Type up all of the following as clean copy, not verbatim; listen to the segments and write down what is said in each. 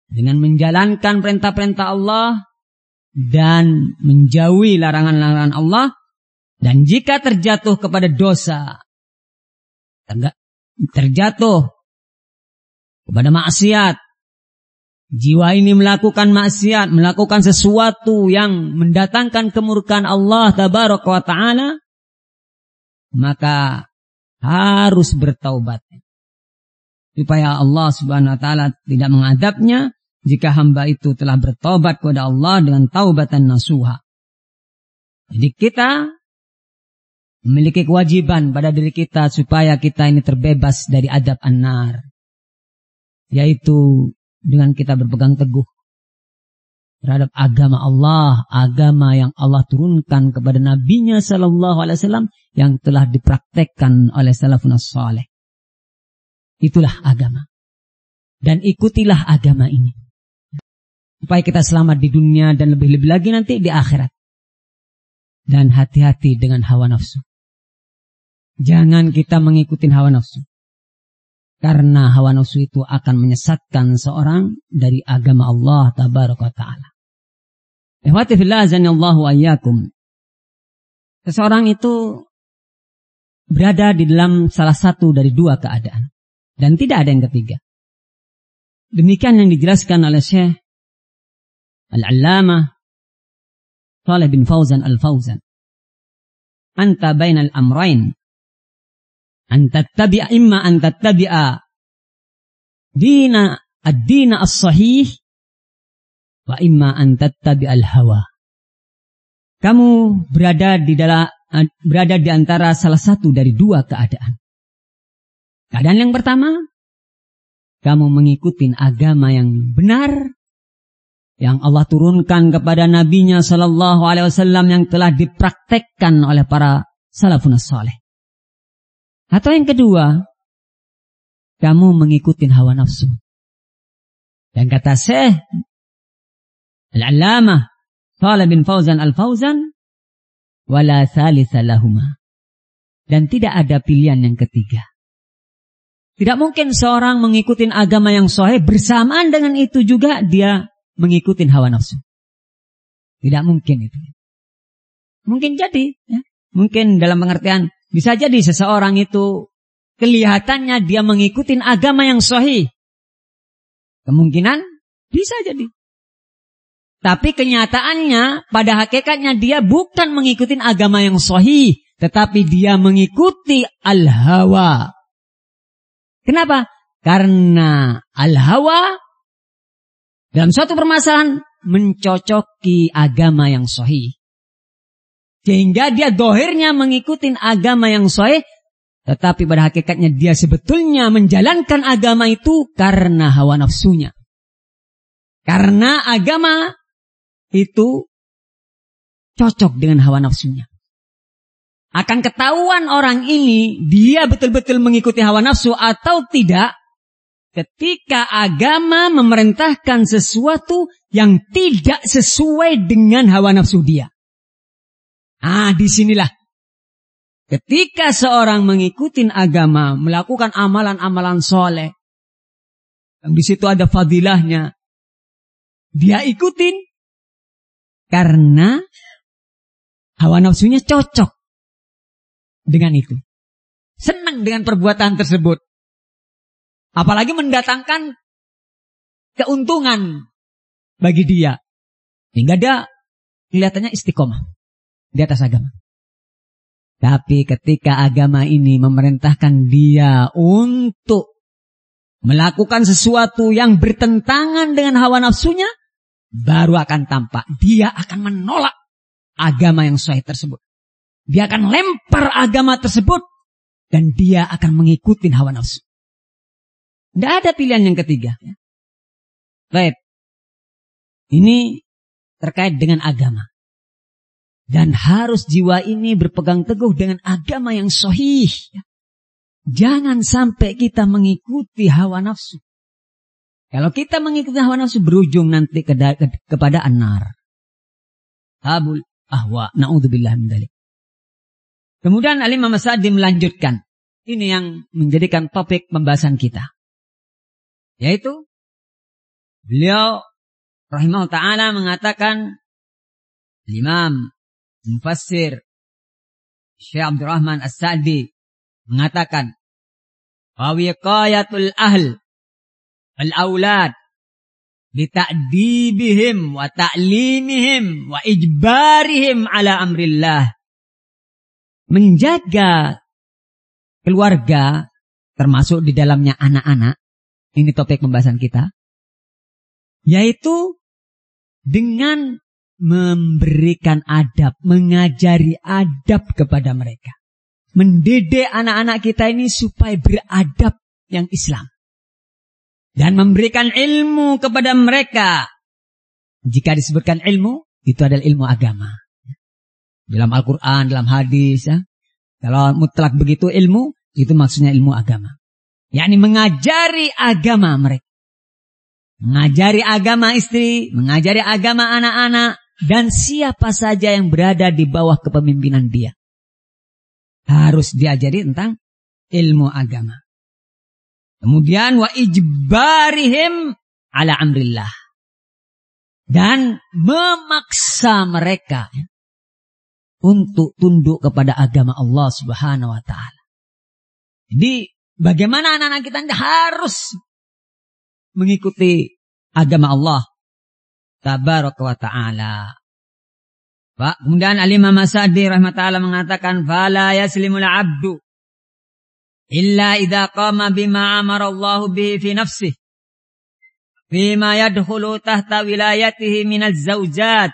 dengan menjalankan perintah-perintah Allah dan menjauhi larangan-larangan Allah. Dan jika terjatuh kepada dosa, terjatuh kepada maksiat, jiwa ini melakukan maksiat, melakukan sesuatu yang mendatangkan kemurkaan Allah tabaraka wa ta'ala, maka harus bertaubat supaya Allah subhanahu wa ta'ala tidak mengadabnya jika hamba itu telah bertaubat kepada Allah dengan taubatan nasuha. Jadi kita memiliki kewajiban pada diri kita supaya kita ini terbebas dari adab an-nar, yaitu dengan kita berpegang teguh terhadap agama Allah, agama yang Allah turunkan kepada Nabi-Nya sallallahu alaihi wasallam yang telah dipraktekkan oleh salafun salih. Itulah agama. Dan ikutilah agama ini supaya kita selamat di dunia dan lebih-lebih lagi nanti di akhirat. Dan hati-hati dengan hawa nafsu. Jangan kita mengikuti hawa nafsu. Karena hawa nafsu itu akan menyesatkan seorang dari agama Allah tabaraka wa ta'ala. Ikhwati fillah azanillahu ayyakum. Seseorang itu berada di dalam salah satu dari dua keadaan. Dan tidak ada yang ketiga. Demikian yang dijelaskan oleh Syekh Al-Allamah Shalih bin Fauzan Al-Fauzan. Anta bainal amrain. Anta tabi'a imma anta tabi'a dina ad-dina as-sahih wa imma anta tabi'al hawa. Kamu berada di antara salah satu dari dua keadaan. Keadaan yang pertama, kamu mengikuti agama yang benar yang Allah turunkan kepada Nabi-Nya sallallahu alaihi wasallam yang telah dipraktekkan oleh para salafun salih. Atau yang kedua, kamu mengikuti hawa nafsu. Dan kata Syekh Al-Allamah Shalih bin Fauzan Al-Fauzan, wala thalitha lahuma. Dan tidak ada pilihan yang ketiga. Tidak mungkin seorang mengikuti agama yang sahih bersamaan dengan itu juga dia mengikuti hawa nafsu. Tidak mungkin itu. Mungkin jadi, ya. Mungkin dalam pengertian bisa jadi seseorang itu kelihatannya dia mengikuti agama yang sahih. Kemungkinan bisa jadi. Tapi kenyataannya pada hakikatnya dia bukan mengikuti agama yang sahih, tetapi dia mengikuti al-hawa. Kenapa? Karena al-hawa dalam suatu permasalahan mencocoki agama yang sahih. Sehingga dia dohirnya mengikuti agama yang sahih, tetapi pada hakikatnya dia sebetulnya menjalankan agama itu karena hawa nafsunya. Karena agama itu cocok dengan hawa nafsunya. Akan ketahuan orang ini dia betul-betul mengikuti hawa nafsu atau tidak ketika agama memerintahkan sesuatu yang tidak sesuai dengan hawa nafsu dia. Disinilah ketika seorang mengikuti agama, melakukan amalan-amalan soleh, yang di situ ada fadilahnya, dia ikutin karena hawa nafsunya cocok dengan itu. Senang dengan perbuatan tersebut. Apalagi mendatangkan keuntungan bagi dia. Hingga dia kelihatannya istiqomah di atas agama. Tapi ketika agama ini memerintahkan dia untuk melakukan sesuatu yang bertentangan dengan hawa nafsunya, baru akan tampak dia akan menolak agama yang sahih tersebut. Dia akan lempar agama tersebut dan dia akan mengikuti hawa nafsu. Tidak ada pilihan yang ketiga. Baik. Ini terkait dengan agama. Dan harus jiwa ini berpegang teguh dengan agama yang sahih. Jangan sampai kita mengikuti hawa nafsu. Kalau kita mengikuti hawa nafsu berujung nanti kepada an-nar. Habul ahwa. Na'udzubillah min dzalik. Kemudian Al-Imam As-Sa'di melanjutkan. Ini yang menjadikan topik pembahasan kita. Yaitu Beliau rahimahullah ta'ala mengatakan, Imam Mufassir Syekh Abdurrahman As-Sa'di mengatakan, Fawiqayatul ahl al-aulad bita'dibihim wa ta'limihim wa ijbarihim ala amrillah. Menjaga keluarga, termasuk di dalamnya anak-anak, ini topik pembahasan kita, yaitu dengan memberikan adab, mengajari adab kepada mereka. Mendidik anak-anak kita ini supaya beradab yang Islam. Dan memberikan ilmu kepada mereka. Jika disebutkan ilmu, itu adalah ilmu agama. Dalam Al-Quran, dalam hadis. Ya. Kalau mutlak begitu ilmu, itu maksudnya ilmu agama. Yakni mengajari agama mereka. Mengajari agama istri, mengajari agama anak-anak, dan siapa saja yang berada di bawah kepemimpinan dia. Harus diajari tentang ilmu agama. Kemudian wa ijbarihim ala amrillah. Dan memaksa mereka untuk tunduk kepada agama Allah Subhanahu wa taala. Jadi bagaimana anak-anak kita harus mengikuti agama Allah Tabaraka wa ta'ala. Kemudian Al-Imam As-Sa'di rahimahullah mengatakan, fala yaslimul abdu illa idza qama bima amara Allah bihi fi nafsihi bima yadkhulu tahta wilayatihi minaz zawjat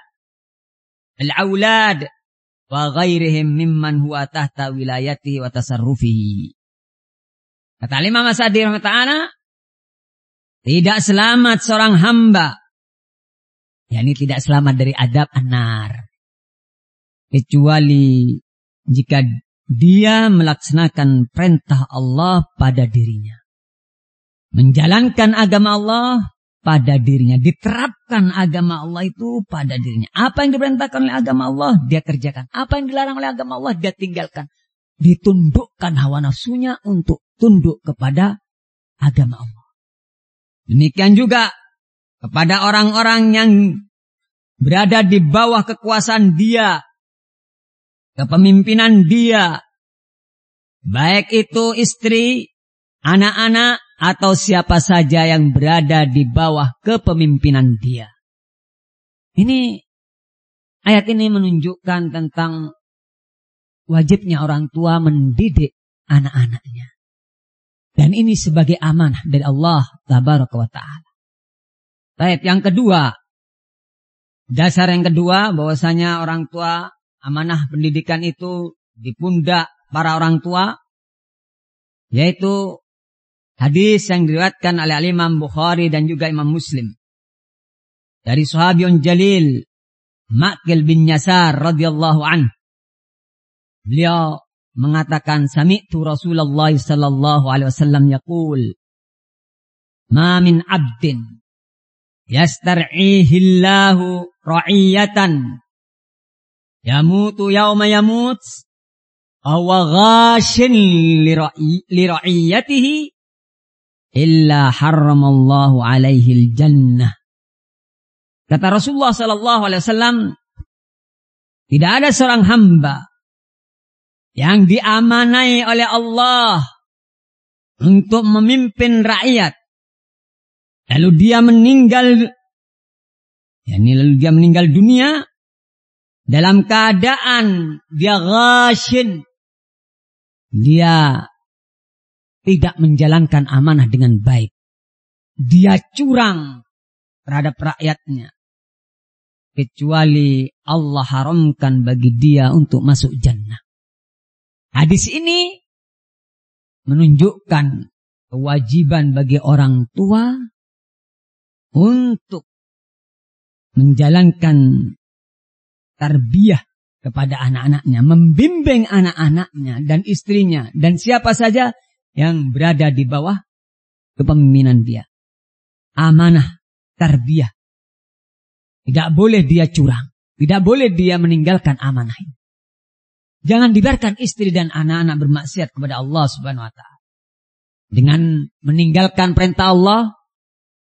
al-aulad wa ghairihim mimman huwa tahta wilayatihi wa tasarrufihi. Kata Imam As-Sa'di rahimahullah, tidak selamat seorang hamba, yakni tidak selamat dari adab an-nar, kecuali jika dia melaksanakan perintah Allah pada dirinya. Menjalankan agama Allah pada dirinya. Diterapkan agama Allah itu pada dirinya. Apa yang diperintahkan oleh agama Allah, dia kerjakan. Apa yang dilarang oleh agama Allah, dia tinggalkan. Ditundukkan hawa nafsunya untuk tunduk kepada agama Allah. Demikian juga kepada orang-orang yang berada di bawah kekuasaan dia, kepemimpinan dia, baik itu istri, anak-anak, atau siapa saja yang berada di bawah kepemimpinan dia. Ini ayat ini menunjukkan tentang wajibnya orang tua mendidik anak-anaknya. Dan ini sebagai amanah dari Allah Tabaraka wa ta'ala. Baik, yang kedua, dasar yang kedua bahwasanya orang tua, amanah pendidikan itu di pundak para orang tua, yaitu hadis yang diriwayatkan oleh Imam Bukhari dan juga Imam Muslim dari sahabiyun jalil Ma'qil bin Yasar radhiyallahu anhu. Beliau mengatakan, sami'tu Rasulullah sallallahu alaihi wasallam yaqul, ma min 'abdin yastar'ihi Allahu ra'iyatan yamutu yawma yamut aw ghashin li ra'iyatihi illa harramallahu alaihi al-jannah. Kata Rasulullah sallallahu alaihi wasallam, tidak ada seorang hamba yang diamanai oleh Allah untuk memimpin rakyat, lalu dia meninggal dunia dalam keadaan dia ghashin, dia tidak menjalankan amanah dengan baik, dia curang terhadap rakyatnya, kecuali Allah haramkan bagi dia untuk masuk jannah. Hadis ini menunjukkan kewajiban bagi orang tua untuk menjalankan tarbiyah kepada anak-anaknya, membimbing anak-anaknya dan istrinya dan siapa saja yang berada di bawah kepemimpinan dia. Amanah, tarbiyah. Tidak boleh dia curang, tidak boleh dia meninggalkan amanah ini. Jangan dibiarkan istri dan anak-anak bermaksiat kepada Allah Subhanahu wa ta'ala. Dengan meninggalkan perintah Allah,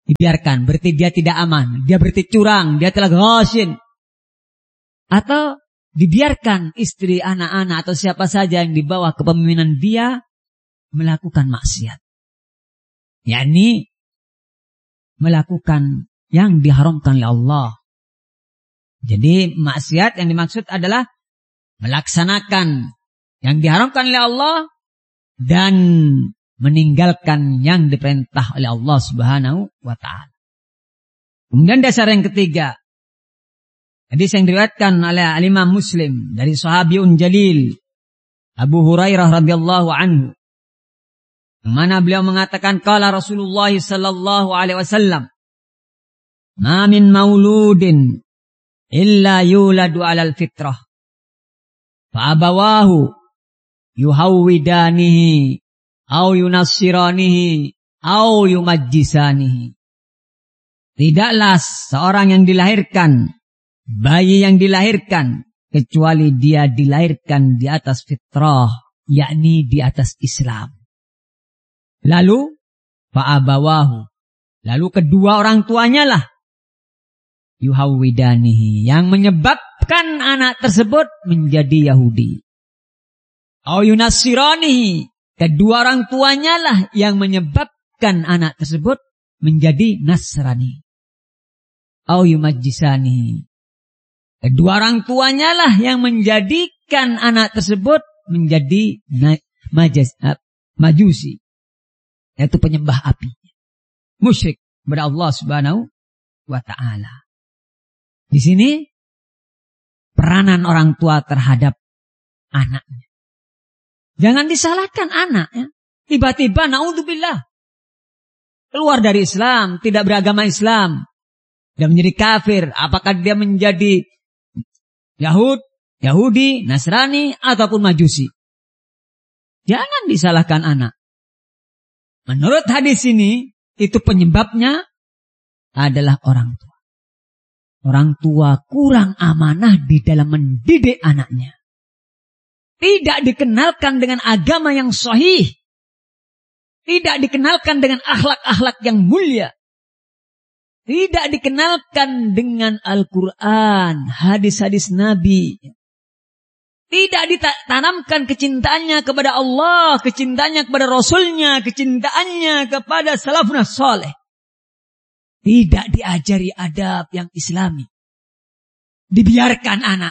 Dibiarkan, berarti dia tidak aman. Dia berarti curang, dia telah ghasin. Atau dibiarkan istri, anak-anak atau siapa saja yang di bawah kepemimpinan dia melakukan maksiat. yakni melakukan yang diharamkan oleh Allah. Jadi maksiat yang dimaksud adalah melaksanakan yang diharamkan oleh Allah dan meninggalkan yang diperintah oleh Allah Subhanahu wa taala. Kemudian dasar yang ketiga, hadis yang diriwayatkan oleh Imam Muslim dari sahabiun jalil Abu Hurairah radhiyallahu anhu, yang mana beliau mengatakan qala Rasulullah sallallahu alaihi wasallam, "Ma min mauludin illa yuladu 'alal fitrah fa abawahu yuhawwidanihi au yunassiranihi au yumajjisanihi." Tidaklah seorang yang dilahirkan, bayi yang dilahirkan, kecuali dia dilahirkan di atas fitrah, yakni di atas Islam. Lalu fa'abawahu, lalu kedua orang tuanya lah yuhawwidanihi, yang menyebabkan anak tersebut menjadi Yahudi. Au yunassiranihi, kedua orang tuanya lah yang menyebabkan anak tersebut menjadi Nasrani. Au yumajjisanihi, kedua orang tuanya lah yang menjadikan anak tersebut menjadi majusi, yaitu penyembah api, musyrik kepada Allah Subhanahu wa taala. Di sini peranan orang tua terhadap anaknya. Jangan disalahkan anak ya. Tiba-tiba naudzubillah keluar dari Islam, tidak beragama Islam, dia menjadi kafir. Apakah dia menjadi Yahudi, Nasrani, ataupun Majusi? Jangan disalahkan anak. Menurut hadis ini, itu penyebabnya adalah orang tua. Orang tua kurang amanah di dalam mendidik anaknya. Tidak dikenalkan dengan agama yang sahih. Tidak dikenalkan dengan akhlak-akhlak yang mulia. Tidak dikenalkan dengan Al-Quran, hadis-hadis Nabi. Tidak ditanamkan kecintaannya kepada Allah, kecintaannya kepada Rasulnya, kecintaannya kepada salafun saleh. Tidak diajari adab yang islami. Dibiarkan anak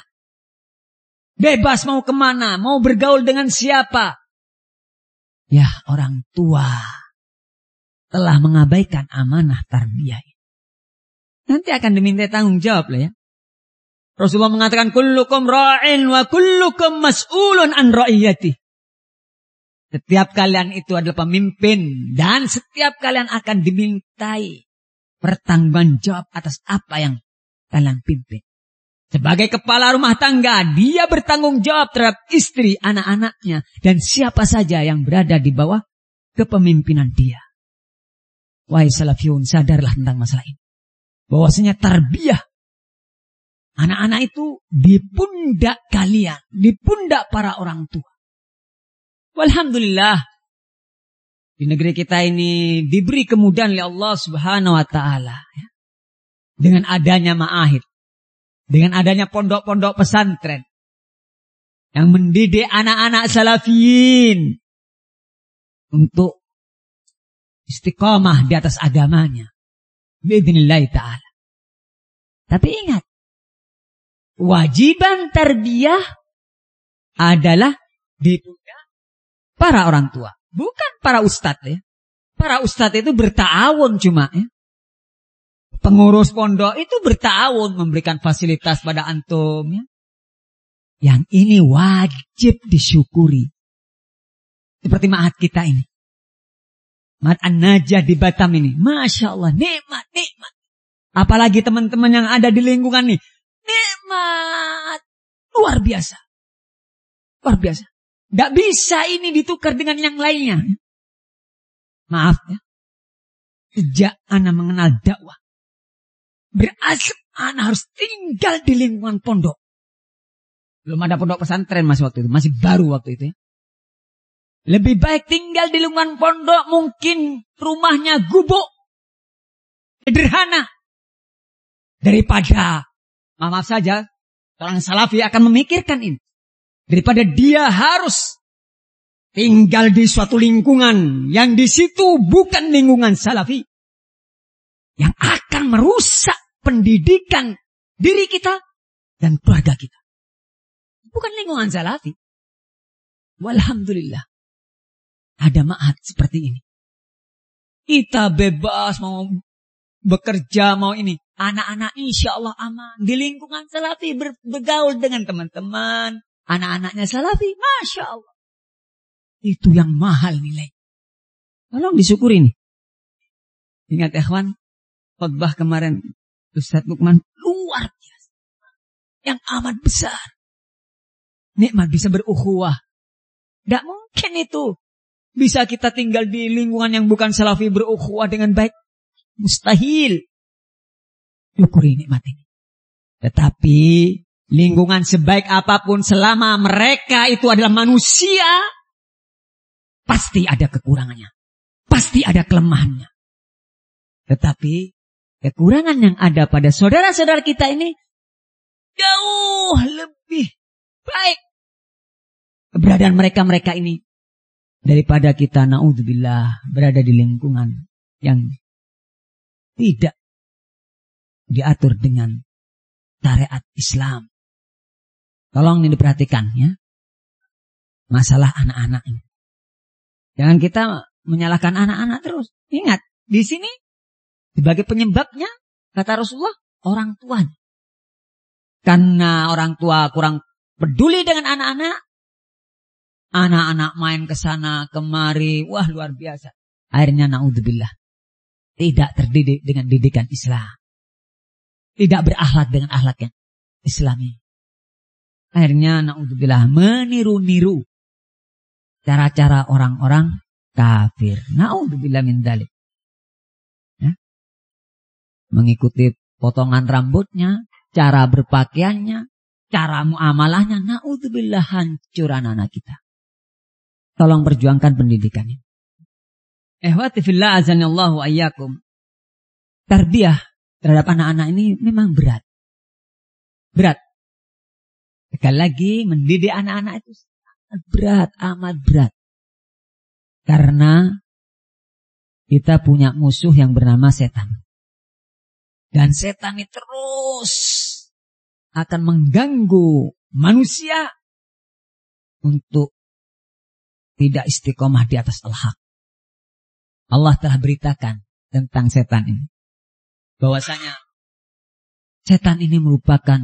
bebas mau kemana, mau bergaul dengan siapa. Ya, orang tua telah mengabaikan amanah tarbiyah. Nanti akan diminta tanggung jawab lah ya. Rasulullah mengatakan kullukum ra'in wa kullukum mas'ulun an ra'iyati. Setiap kalian itu adalah pemimpin dan setiap kalian akan dimintai pertanggungjawaban jawab atas apa yang kalian pimpin. Sebagai kepala rumah tangga, dia bertanggung jawab terhadap istri, anak-anaknya, dan siapa saja yang berada di bawah kepemimpinan dia. Wahai salafiyun, sadarlah tentang masalah ini. Bahwasanya tarbiyah anak-anak itu di pundak kalian, di pundak para orang tua. Walhamdulillah, di negeri kita ini diberi kemudahan oleh Allah Subhanahu wa taala ya. Dengan adanya ma'ahid, dengan adanya pondok-pondok pesantren yang mendidik anak-anak salafiyin untuk istiqamah di atas agamanya. Bi'idznillah ta'ala. Tapi ingat, kewajiban tarbiyah adalah di pundak para orang tua, bukan para ustadz ya. Para ustadz itu bertawun cuma ya. Pengurus pondok itu bertawun memberikan fasilitas pada antum ya. Yang ini wajib disyukuri. Seperti ma'had kita ini. Ma'had An-Najah di Batam ini. Masya Allah, nikmat. Apalagi teman-teman yang ada di lingkungan ini. Nikmat. Luar biasa. Luar biasa. Tidak bisa ini ditukar dengan yang lainnya. Maaf ya. Sejak ana mengenal dakwah, berasal ana harus tinggal di lingkungan pondok. Belum ada pondok pesantren masih waktu itu. Masih baru waktu itu ya. Lebih baik tinggal di lingkungan pondok, mungkin rumahnya gubuk. sederhana. Daripada, maaf saja, orang salafi akan memikirkan ini. Daripada dia harus tinggal di suatu lingkungan yang di situ bukan lingkungan salafi. Yang akan merusak pendidikan diri kita dan keluarga kita. Bukan lingkungan salafi. Walhamdulillah. Ada ma'had seperti ini. Kita bebas mau bekerja, mau ini. Anak-anak insya Allah aman. Di lingkungan salafi bergaul dengan teman-teman. Anak-anaknya salafi. Masya Allah. Itu yang mahal nilai. Tolong disyukuri nih. Ingat ikhwan. Khutbah kemarin. Ustaz Lukman. Luar biasa. Yang amat besar. Nikmat bisa berukhuwah. Tidak mungkin itu. Bisa kita tinggal di lingkungan yang bukan salafi berukhuwah dengan baik. Mustahil. Syukuri nikmat ini. Tetapi lingkungan sebaik apapun selama mereka itu adalah manusia, pasti ada kekurangannya. Pasti ada kelemahannya. Tetapi kekurangan yang ada pada saudara-saudara kita ini jauh lebih baik. Keberadaan mereka ini daripada kita naudzubillah berada di lingkungan yang tidak diatur dengan syariat Islam. Tolong ini diperhatikan ya. Masalah anak-anak ini. Jangan kita menyalahkan anak-anak terus. Ingat, di sini sebagai penyebabnya kata Rasulullah orang tuanya. Karena orang tua kurang peduli dengan anak-anak. Anak-anak main ke sana kemari, wah luar biasa. Akhirnya naudzubillah tidak terdidik dengan didikan Islam. Tidak berakhlak dengan akhlak yang Islami. Akhirnya naudzubillah meniru-niru cara-cara orang-orang kafir. Naudzubillah min dzalik. Ya. Mengikuti potongan rambutnya, cara berpakaiannya, cara muamalahnya. Naudzubillah hancur anak-anak kita. Tolong perjuangkan pendidikan ini. Ihwati fillah azanillahu ayyakum. Tarbiyah terhadap anak-anak ini memang berat. Berat. Sekali lagi mendidik anak-anak itu sangat berat, amat berat. Karena kita punya musuh yang bernama setan. Dan setan ini terus akan mengganggu manusia untuk tidak istiqomah di atas al-haq. Allah telah beritakan tentang setan ini. Bahwasanya setan ini merupakan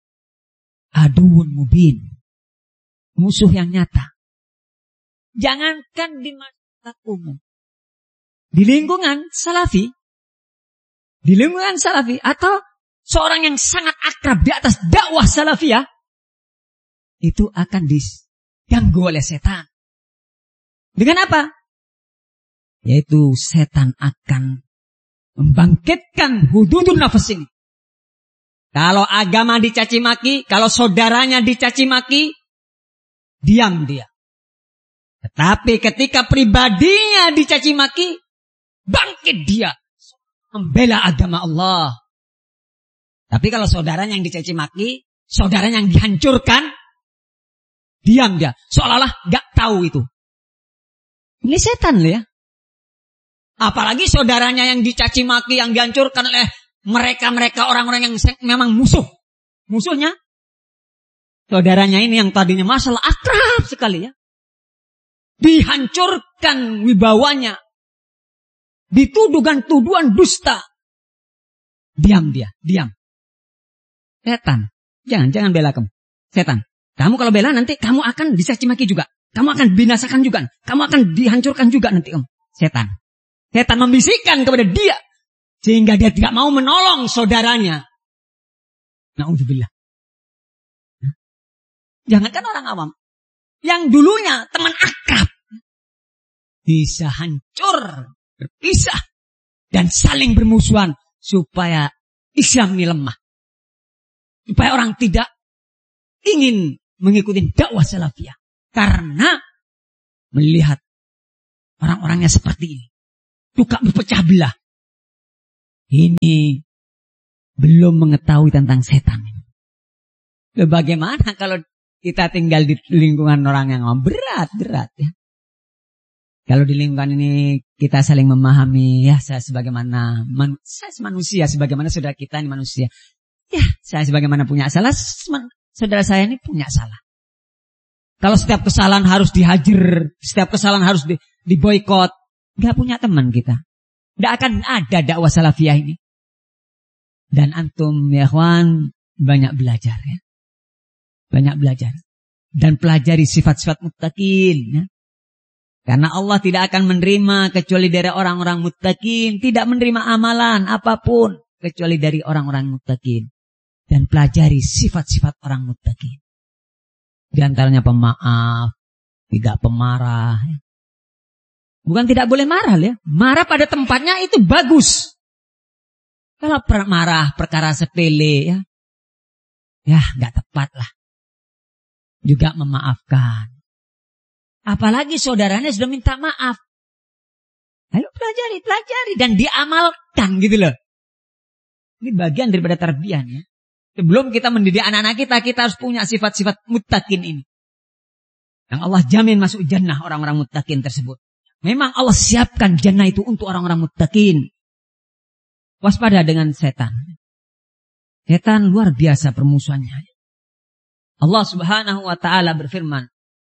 aduun mubin. Musuh yang nyata. Jangankan di masyarakat umum. Di lingkungan salafi. Di lingkungan salafi. Atau seorang yang sangat akrab di atas dakwah salafiyah. Itu akan diganggu oleh setan. Dengan apa? Yaitu setan akan membangkitkan hududun nafas ini. Kalau agama dicaci maki, kalau saudaranya dicaci maki, diam dia. Tetapi ketika pribadinya dicaci maki, bangkit dia. Membela agama Allah. Tapi kalau saudaranya yang dicaci maki, saudaranya yang dihancurkan, diam dia. Seolah-olah gak tahu itu. Ini setan loh ya. Apalagi saudaranya yang dicaci maki, yang dihancurkan oleh mereka orang-orang yang memang musuh. Musuhnya. Saudaranya ini yang tadinya masalah akrab sekali ya. Dihancurkan wibawanya. Dituduhkan tuduhan dusta. Diam dia, diam. Setan. Jangan bela kamu. Setan. Kamu kalau bela nanti kamu akan dicaci maki juga. Kamu akan binasakan juga. Kamu akan dihancurkan juga nanti kamu. Setan. Setan membisikkan kepada dia. Sehingga dia tidak mau menolong saudaranya. Na'udzubillah. Jangankan orang awam. Yang dulunya teman akrab. Bisa hancur. Berpisah. Dan saling bermusuhan. Supaya Islam ini lemah. Supaya orang tidak ingin mengikuti dakwah salafiyah. Karena melihat orang-orangnya seperti ini. Suka berpecah belah. ini belum mengetahui tentang setan. Bagaimana kalau kita tinggal di lingkungan orang yang berat ya. Kalau di lingkungan ini kita saling memahami, ya saya sebagaimana saya manusia, sebagaimana saudara kita ini manusia. Ya, saya sebagaimana punya salah, saudara saya ini punya salah. Kalau setiap kesalahan harus dihajar, setiap kesalahan harus diboikot, nggak punya teman kita. Nggak akan ada dakwah salafiyah ini. Dan antum ya ikhwan banyak belajar ya. Banyak belajar. Dan pelajari sifat-sifat muttaqin ya. Karena Allah tidak akan menerima kecuali dari orang-orang muttaqin, tidak menerima amalan apapun kecuali dari orang-orang muttaqin. Dan pelajari sifat-sifat orang muttaqin. Di antaranya pemaaf, tidak pemarah. Bukan tidak boleh marah ya. Marah pada tempatnya itu bagus. Kalau marah perkara sepele ya. Ya enggak tepat lah. Juga memaafkan. Apalagi saudaranya sudah minta maaf. Ayo pelajari dan diamalkan gitu loh. Ini bagian daripada tarbiyah ya. Sebelum kita mendidik anak-anak kita harus punya sifat-sifat muttaqin ini. Yang Allah jamin masuk jannah orang-orang muttaqin tersebut. Memang Allah siapkan jannah itu untuk orang-orang muttaqin. Waspada dengan setan. Setan luar biasa permusuhannya. Allah Subhanahu wa taala berfirman,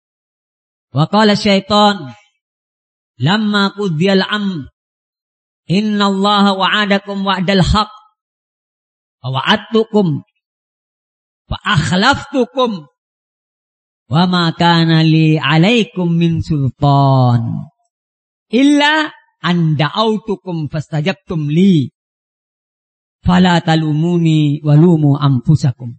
wa qala syaitan lamma qudiyal amr innallaha wa'adakum wa'dal haqq wa wa'adtukum fa akhlaftukum wa ma kana li 'alaikum min sultan illa an da'autukum fastajabtum li fala talumuni walumu anfusakum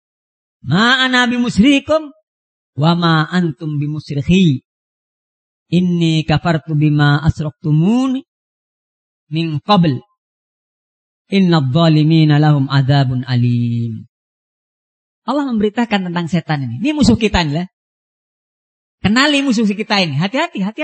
ma ana bimusrikum wa ma antum bimusrikhi inni kafartu bima asraktumuni min qabl innadh dhalimina lahum adzabun alim. Allah memberitakan tentang setan ini. Ini musuh kita nih lah. Kenali musuh kita ini. Hati-hati ya.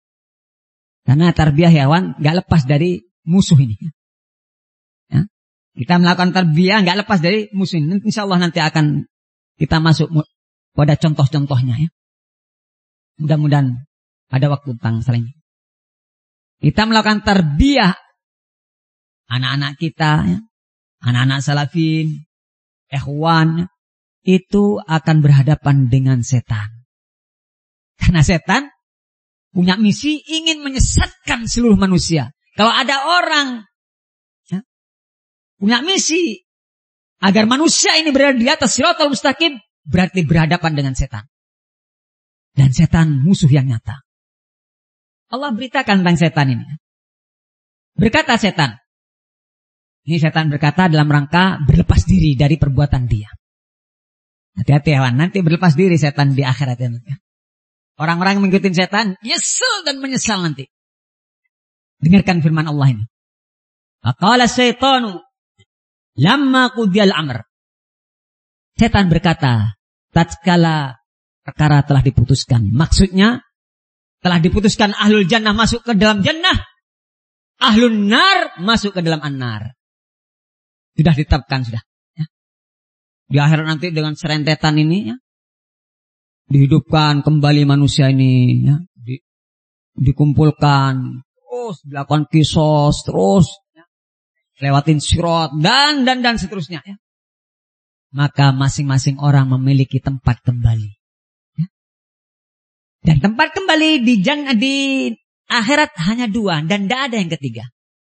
Karena tarbiyah hewan enggak lepas dari musuh ini. Ya. Kita melakukan tarbiyah enggak lepas dari musuh ini. Insyaallah nanti akan kita masuk pada contoh-contohnya ya. Mudah-mudahan ada waktu tentang saling. Kita melakukan tarbiyah anak-anak kita ya. Anak-anak salafin, ikhwan itu akan berhadapan dengan setan. Karena setan punya misi ingin menyesatkan seluruh manusia. Kalau ada orang ya, punya misi agar manusia ini berada di atas siratal mustaqim, berarti berhadapan dengan setan. Dan setan musuh yang nyata. Allah beritakan tentang setan ini. Berkata setan. Ini setan berkata dalam rangka berlepas diri dari perbuatan dia. Hati-hati ya, nanti berlepas diri setan di akhirat ya. Orang-orang yang mengikuti setan nyesel dan menyesal nanti. Dengarkan firman Allah ini. Faqala syaitanu lamma qudiyal amr. Setan berkata, tatkala perkara telah diputuskan. Maksudnya, telah diputuskan ahlul jannah masuk ke dalam jannah, ahlun nar masuk ke dalam an-nar. Sudah ditetapkan sudah. Ya. Di akhirat nanti dengan serentetan ini, ya, dihidupkan kembali manusia ini, ya, dikumpulkan, terus dilakukan kisos, terus ya, lewatin sirat dan seterusnya. Ya. Maka masing-masing orang memiliki tempat kembali. Ya. Dan tempat kembali di akhirat hanya dua dan tidak ada yang ketiga.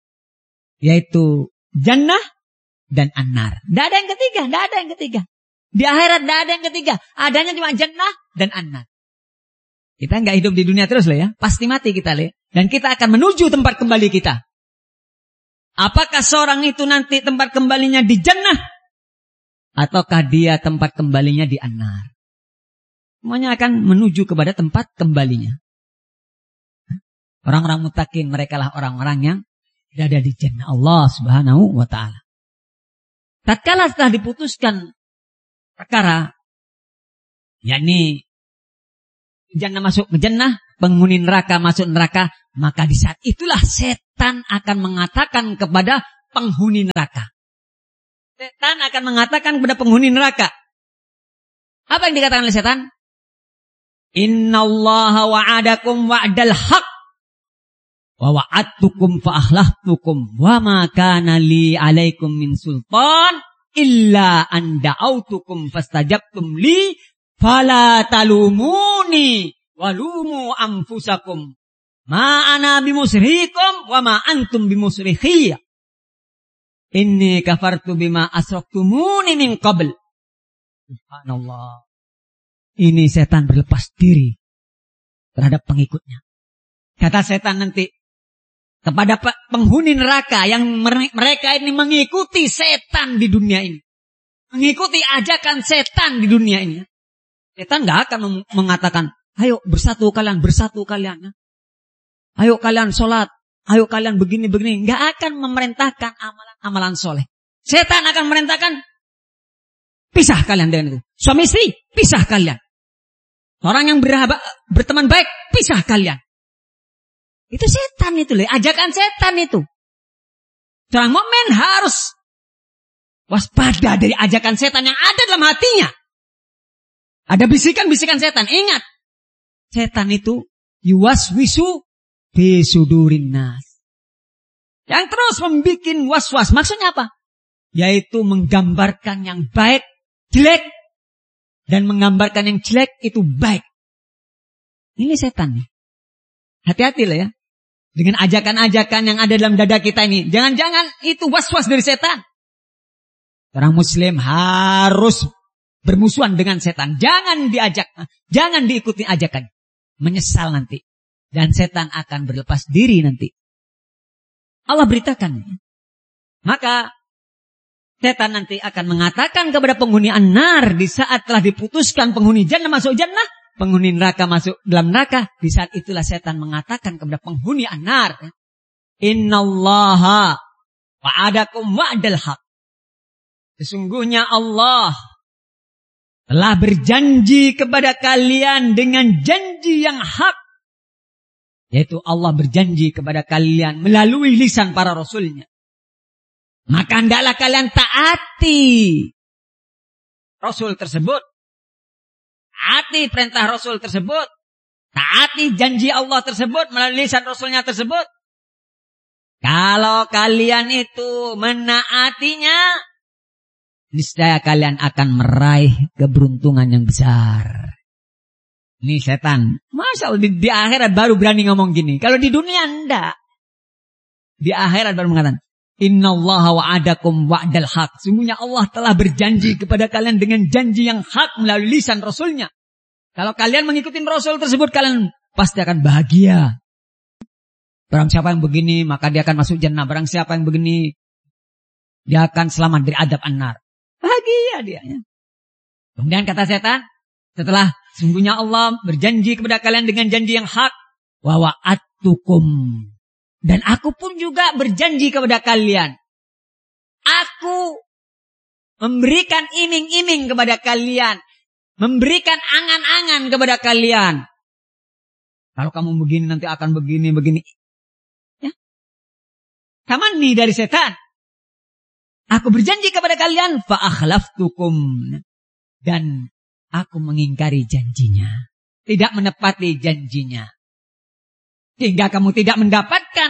Yaitu jannah dan an-nar. Tidak ada yang ketiga. Di akhirat tidak ada yang ketiga. Adanya cuma jannah dan an-nar. Kita nggak hidup di dunia terus lah ya. Pasti mati kita lah. Dan kita akan menuju tempat kembali kita. Apakah seorang itu nanti tempat kembalinya di jannah? Ataukah dia tempat kembalinya di an-nar? Semuanya akan menuju kepada tempat kembalinya. Orang-orang muttaqin, mereka lah orang-orang yang berada di jannah Allah Subhanahu wa ta'ala. Tatkala setelah diputuskan perkara, yakni jannah masuk ke jannah, penghuni neraka masuk neraka, maka di saat itulah setan akan mengatakan kepada penghuni neraka. Setan akan mengatakan kepada penghuni neraka. Apa yang dikatakan oleh setan? Innallaha wa'adakum wa'dal haq wa wa'adtukum fa akhlaftukum wa ma kana li 'alaikum min sultan illa an da'autukum fastajabtum li fala talumuni walumu anfusakum ma ana bimusrihikum wa ma antum bimusrihiyya inni kafartu bima asraktumuni min qabl. Subhanallah. Ini setan berlepas diri terhadap pengikutnya. Kata setan nanti kepada penghuni neraka yang mereka ini mengikuti setan di dunia ini. Mengikuti ajakan setan di dunia ini. Setan gak akan mengatakan, ayo bersatu kalian. Ayo kalian sholat. Ayo kalian begini-begini. Gak akan memerintahkan amalan-amalan soleh. Setan akan memerintahkan, pisah kalian dengan itu. Suami istri, pisah kalian. Orang yang berteman baik, pisah kalian. Itu setan itu, ajakan setan itu. Seorang mukmin harus waspada dari ajakan setan yang ada dalam hatinya. Ada bisikan-bisikan setan. Ingat, setan itu yuwaswisu fi sudurin nas. Yang terus membuat was-was. Maksudnya apa? Yaitu menggambarkan yang baik jelek dan menggambarkan yang jelek itu baik. Ini setan nih. Hati-hati lah ya. Dengan ajakan-ajakan yang ada dalam dada kita ini. Jangan-jangan itu was-was dari setan. Orang muslim harus bermusuhan dengan setan. Jangan diikuti ajakan. Menyesal nanti. Dan setan akan berlepas diri nanti. Allah beritakan. Maka setan nanti akan mengatakan kepada penghuni an-nar di saat telah diputuskan penghuni jannah masuk jannah. Penghuni neraka masuk dalam neraka. Di saat itulah setan mengatakan kepada penghuni an-nar. Innallaha wa'adakum wa'dal haq. Sesungguhnya Allah telah berjanji kepada kalian dengan janji yang hak. Yaitu Allah berjanji kepada kalian melalui lisan para rasulnya. Maka hendaklah kalian taati Rasul tersebut. Taati perintah Rasul tersebut. Taati janji Allah tersebut melalui lisan Rasulnya tersebut. Kalau kalian itu menaatinya, niscaya kalian akan meraih keberuntungan yang besar. Ini setan. Masya Allah, di akhirat baru berani ngomong gini. Kalau di dunia enggak. Di akhirat baru mengatakan, Innallaha wa'adakum wa'dal haq. Sungguhnya Allah telah berjanji kepada kalian dengan janji yang hak melalui lisan Rasulnya. Kalau kalian mengikuti Rasul tersebut, kalian pasti akan bahagia. Barang siapa yang begini, maka dia akan masuk jannah. Barang siapa yang begini, dia akan selamat dari adab an-nar. Bahagia dia. Ya. Kemudian kata setan, setelah sungguhnya Allah berjanji kepada kalian dengan janji yang hak, wa wa'adtukum. Dan aku pun juga berjanji kepada kalian. Aku memberikan iming-iming kepada kalian. Memberikan angan-angan kepada kalian. Kalau kamu begini nanti akan begini. Ya. Kamani dari setan. Aku berjanji kepada kalian. Fa akhlaftukum. Dan aku mengingkari janjinya. Tidak menepati janjinya. Sehingga kamu tidak mendapatkan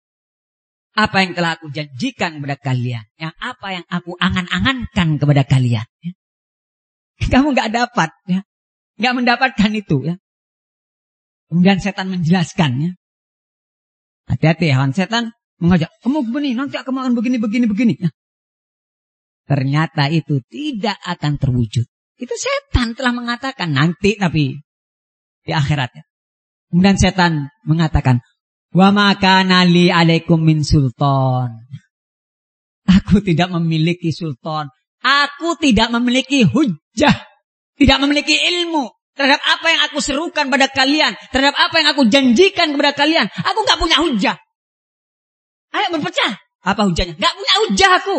apa yang telah aku janjikan kepada kalian. Yang apa yang aku angan-angankan kepada kalian. Ya. Kamu gak dapat. Ya. Gak mendapatkan itu. Ya. Kemudian setan menjelaskan. Ya. Hati-hati hewan setan mengajak. Kamu begini, nanti kamu akan begini. Ya. Ternyata itu tidak akan terwujud. Itu setan telah mengatakan nanti tapi di akhirat. Ya. Kemudian setan mengatakan, wa ma kana li 'alaikum min sultan. Aku tidak memiliki sultan. Aku tidak memiliki hujjah. Tidak memiliki ilmu terhadap apa yang aku serukan pada kalian. Terhadap apa yang aku janjikan kepada kalian. Aku gak punya hujjah. Ayo berpecah. Apa hujjahnya? Gak punya hujjah aku.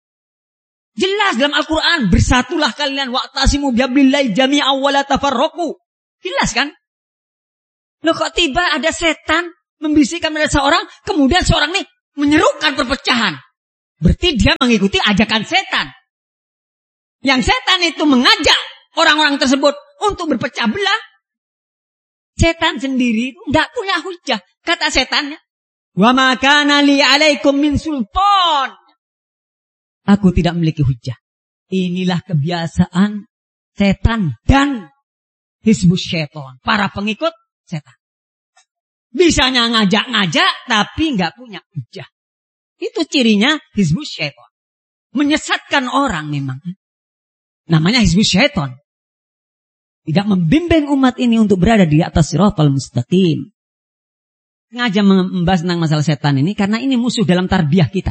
Jelas dalam Al-Quran. Bersatulah kalian. Wa'tasimu bihablillahi jami'an wa la tafarraqu. Jelas kan? Loh kok tiba ada setan membisikkan pada seorang, kemudian seorang ini menyerukan perpecahan. Berarti dia mengikuti ajakan setan. Yang setan itu mengajak orang-orang tersebut untuk berpecah belah. Setan sendiri itu tidak punya hujah. Kata setannya, wa ma kana li 'alaikum min sultan. Aku tidak memiliki hujah. Inilah kebiasaan setan dan hizbus syaitan, para pengikut setan. Bisanya ngajak-ngajak tapi nggak punya hujah. Itu cirinya hizbus syaitan. Menyesatkan orang memang. Namanya hizbus syaitan. Tidak membimbing umat ini untuk berada di atas siratal mustaqim. Sengaja membahas tentang masalah setan ini karena ini musuh dalam tarbiyah kita.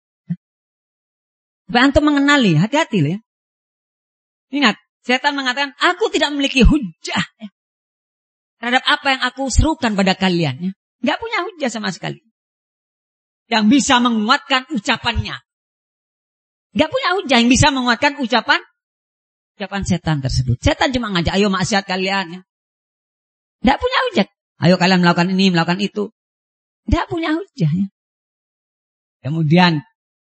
Supaya antum mengenali, hati-hati ya. Ingat, setan mengatakan, aku tidak memiliki hujah ya, terhadap apa yang aku serukan pada kalian. Ya. Gak punya hujah sama sekali. Yang bisa menguatkan ucapannya. Gak punya hujah yang bisa menguatkan ucapan setan tersebut. Setan cuma ngajak, ayo maksiat kalian. Ya. Gak punya hujah. Ayo kalian melakukan ini, melakukan itu. Gak punya hujah. Ya. Kemudian,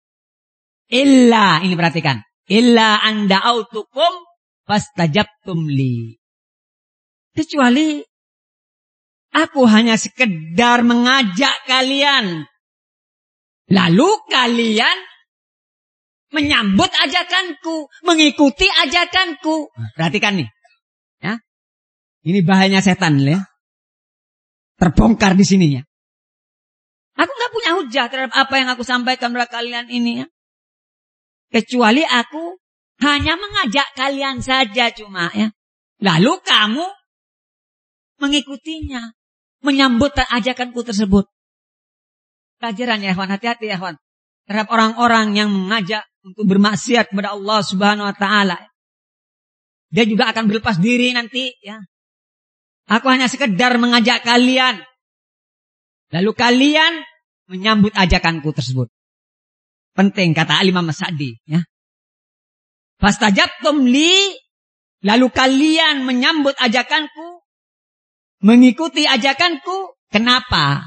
ini perhatikan. Illa anda autukum fastajabtum li. Kecuali aku hanya sekedar mengajak kalian. Lalu kalian menyambut ajakanku, mengikuti ajakanku. Perhatikan nih. Ya. Ini bahayanya setan ya. Terbongkar di sininya. Aku nggak punya hujah terhadap apa yang aku sampaikan kepada kalian ini ya. Kecuali aku hanya mengajak kalian saja cuma ya. Lalu kamu mengikutinya. Menyambut ajakanku tersebut. Pelajaran ya ikhwan, hati-hati ya ikhwan. Terhadap orang-orang yang mengajak untuk bermaksiat kepada Allah Subhanahu wa taala. Dia juga akan berlepas diri nanti ya. Aku hanya sekedar mengajak kalian. Lalu kalian menyambut ajakanku tersebut. Penting kata Imam Sa'di ya. Fastajabtum li, lalu kalian menyambut ajakanku, mengikuti ajakanku. Kenapa?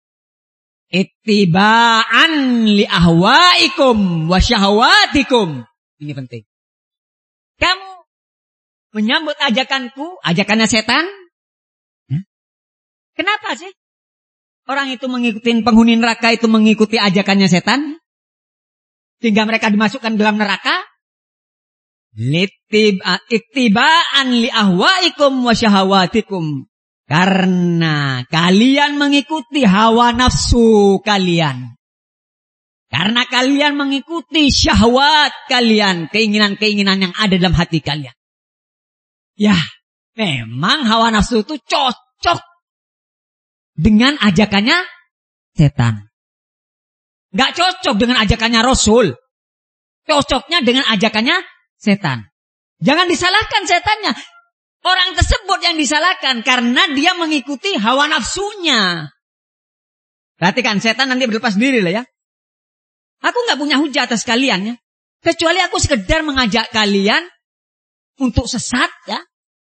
Ittiba'an li ahwaikum wa syahwatikum. Ini penting. Kamu menyambut ajakanku, ajakannya setan. Ya. Kenapa sih? Orang itu mengikuti penghuni neraka itu mengikuti ajakannya setan. Sehingga mereka dimasukkan dalam neraka. Ittiba'an li ahwaikum wa syahawatikum. Karena kalian mengikuti hawa nafsu kalian. Karena kalian mengikuti syahwat kalian. Keinginan-keinginan yang ada dalam hati kalian. Ya, memang hawa nafsu itu cocok dengan ajakannya setan. Gak cocok dengan ajakannya Rasul. Cocoknya dengan ajakannya setan. Jangan disalahkan setannya. Orang tersebut yang disalahkan karena dia mengikuti hawa nafsunya. Perhatikan, setan nanti berlepas diri lah ya. Aku gak punya hujah atas kalian ya. Kecuali aku sekedar mengajak kalian untuk sesat ya.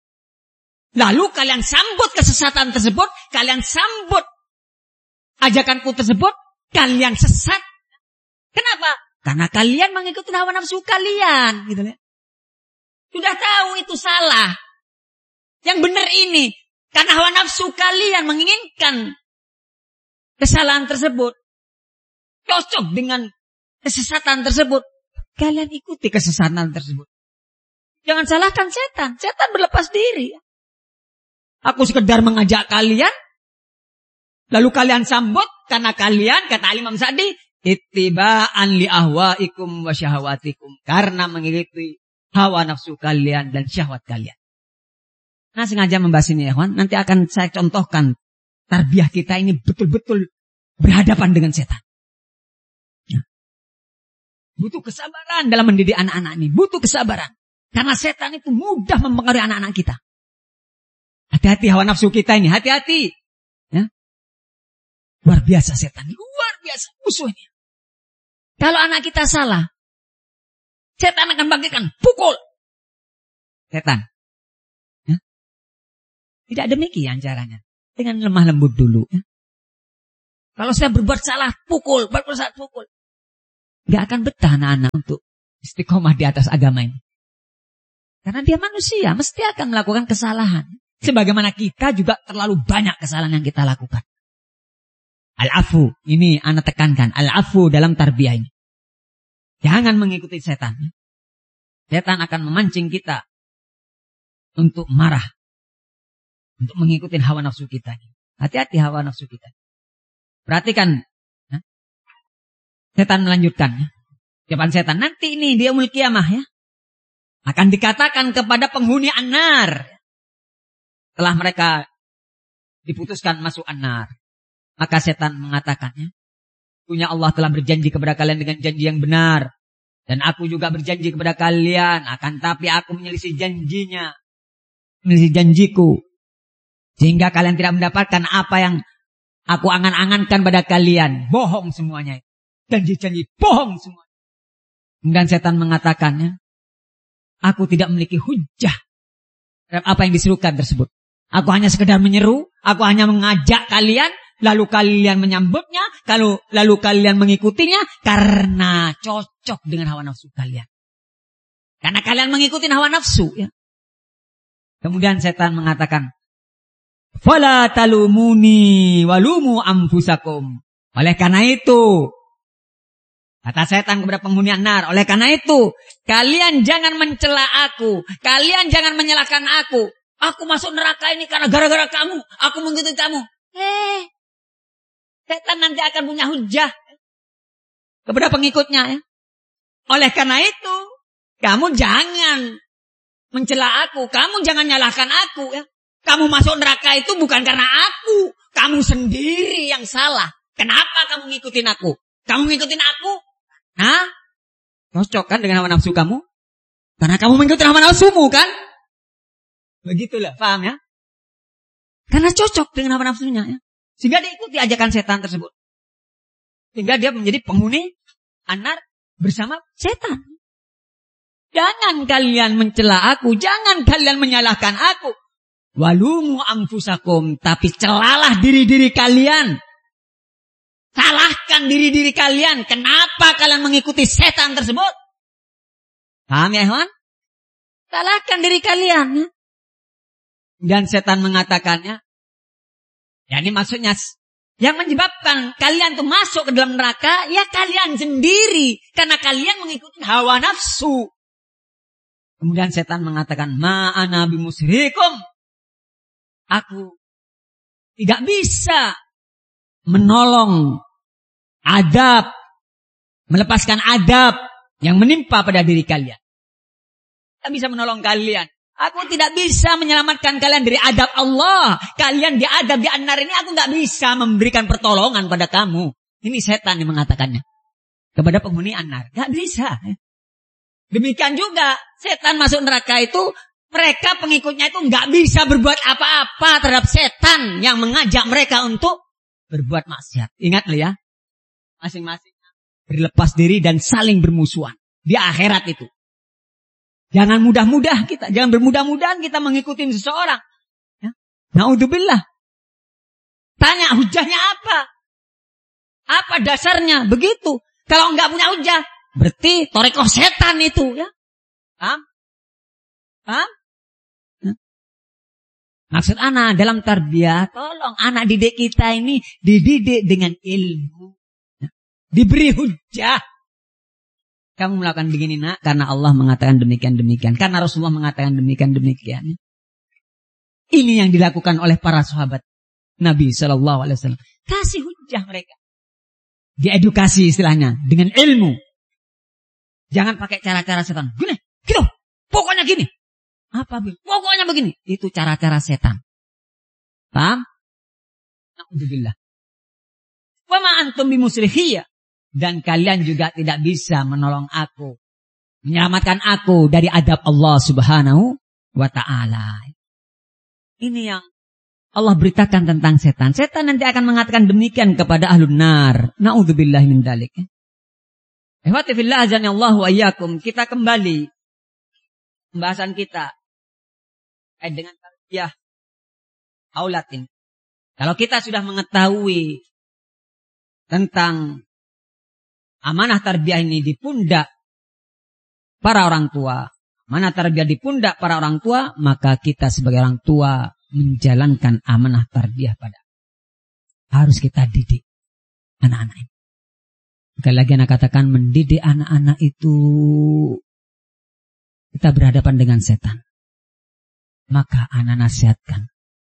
Lalu kalian sambut kesesatan tersebut. Kalian sambut ajakanku tersebut. Kalian sesat. Kenapa? Karena kalian mengikuti hawa nafsu kalian. Gitu ya. Sudah tahu itu salah. Yang benar ini. Karena hawa nafsu kalian menginginkan kesalahan tersebut. Cocok dengan kesesatan tersebut. Kalian ikuti kesesatan tersebut. Jangan salahkan setan. Setan berlepas diri. Aku sekedar mengajak kalian. Lalu kalian sambut. Karena kalian, kata Imam Sa'di, ittiba'an li ahwaikum wa syahawatikum. Karena mengikuti hawa nafsu kalian dan syahwat kalian. Nah, sengaja membahas ini ya kawan. Nanti akan saya contohkan. Tarbiyah kita ini betul-betul berhadapan dengan setan. Ya. Butuh kesabaran dalam mendidik anak-anak ini. Butuh kesabaran. Karena setan itu mudah mempengaruhi anak-anak kita. Hati-hati hawa nafsu kita ini. Hati-hati. Ya. Luar biasa setan. Luar biasa musuhnya. Kalau anak kita salah, setan akan bangkitkan. Pukul. Setan. Ya. Tidak demikian caranya. Dengan lemah lembut dulu. Ya. Kalau saya berbuat salah, pukul. Berbuat salah, pukul. Gak akan betah anak-anak untuk istiqomah di atas agama ini. Karena dia manusia, mesti akan melakukan kesalahan. Sebagaimana kita juga terlalu banyak kesalahan yang kita lakukan. Al-afu, ini anak tekankan. Al-afu dalam tarbiyah ini. Jangan mengikuti setan. Setan akan memancing kita untuk marah. Untuk mengikuti hawa nafsu kita. Hati-hati hawa nafsu kita. Perhatikan. Setan melanjutkan. Jawaban setan. Nanti ini di yaumul qiyamah ya. Akan dikatakan kepada penghuni an-nar. Setelah mereka diputuskan masuk an-nar. Maka setan mengatakannya. Punya Allah telah berjanji kepada kalian dengan janji yang benar. Dan aku juga berjanji kepada kalian. Akan tapi aku menyelisih janjinya. Menyelisih janjiku. Sehingga kalian tidak mendapatkan apa yang aku angan-angankan pada kalian. Bohong semuanya. Janji-janji bohong semua. Kemudian setan mengatakannya. Aku tidak memiliki hujjah. Terhadap apa yang diserukan tersebut. Aku hanya sekedar menyeru. Aku hanya mengajak kalian. Lalu kalian menyambutnya. Lalu kalian mengikutinya. Karena cocok dengan hawa nafsu kalian. Karena kalian mengikuti hawa nafsu. Ya. Kemudian setan mengatakan. Fala talumuni walumu anfusakum. Oleh karena itu. Kata setan kepada penghuni nar. Oleh karena itu. Kalian jangan mencela aku. Kalian jangan menyalahkan aku. Aku masuk neraka ini karena gara-gara kamu. Aku mengikuti kamu. Setan nanti akan punya hujah. Kepada pengikutnya. Ya. Oleh karena itu. Kamu jangan mencela aku. Kamu jangan nyalahkan aku. Ya. Kamu masuk neraka itu bukan karena aku. Kamu sendiri yang salah. Kenapa kamu ngikutin aku? Kamu ngikutin aku? Nah, cocok kan dengan hawa nafsu kamu? Karena kamu mengikuti hawa nafsumu kan? Begitulah, paham ya? Karena cocok dengan hawa nafsunya ya. Sehingga dia ikuti ajakan setan tersebut. Sehingga dia menjadi penghuni anar bersama setan. Jangan kalian mencela aku, jangan kalian menyalahkan aku. Walumu anfusakum, tapi celalah diri-diri kalian. Salahkan diri-diri kalian. Kenapa kalian mengikuti setan tersebut? Paham ya, Ikhwan? Salahkan diri kalian. Ya? Dan setan mengatakannya. Ya ini maksudnya. Yang menyebabkan kalian tuh masuk ke dalam neraka. Ya kalian sendiri. Karena kalian mengikuti hawa nafsu. Kemudian setan mengatakan. Ma'ana bimusrikum. Aku tidak bisa menolong adab, melepaskan adab yang menimpa pada diri kalian. Tak bisa menolong kalian. Aku tidak bisa menyelamatkan kalian dari adab Allah. Kalian diadab di an-nar ini, aku tidak bisa memberikan pertolongan pada kamu. Ini setan yang mengatakannya. Kepada penghuni an-nar. Tidak bisa. Demikian juga, setan masuk neraka itu, mereka pengikutnya itu tidak bisa berbuat apa-apa terhadap setan yang mengajak mereka untuk berbuat maksiat. Ingat loh ya. Masing-masing berlepas diri dan saling bermusuhan. Di akhirat itu. Jangan mudah-mudah kita. Jangan bermudah-mudahan kita mengikuti seseorang. Ya. Na'udzubillah. Tanya hujahnya apa? Apa dasarnya? Begitu. Kalau enggak punya hujah. Berarti torekoh setan itu. Ya. Paham? Paham? Maksud anak dalam tarbiyah, tolong anak didik kita ini dididik dengan ilmu. Diberi hujah. Kamu melakukan begini nak, karena Allah mengatakan demikian-demikian. Karena Rasulullah mengatakan demikian-demikian. Ini yang dilakukan oleh para sahabat Nabi SAW. Kasih hujah mereka. Diedukasi istilahnya, dengan ilmu. Jangan pakai cara-cara setan. Gini, gitu, pokoknya gini. Apa? Pokoknya begini. Itu cara-cara setan. Paham? Na'udzubillah. Wa ma antum bimusrihiyya. Dan kalian juga tidak bisa menolong aku. Menyelamatkan aku dari adab Allah subhanahu wa ta'ala. Ini yang Allah beritakan tentang setan. Setan nanti akan mengatakan demikian kepada ahlun nar. Na'udzubillah min dzalik. Ihwati fillah azanillahu wa iyyakum. Kita kembali pembahasan kita dengan tarbiyah aulad ini. Kalau kita sudah mengetahui tentang amanah tarbiyah ini di pundak para orang tua, amanah tarbiyah di pundak para orang tua, maka kita sebagai orang tua menjalankan amanah tarbiyah pada. Harus kita didik anak-anak ini. Sekali lagi anak katakan, mendidik anak-anak itu kita berhadapan dengan setan. Maka anak nasihatkan.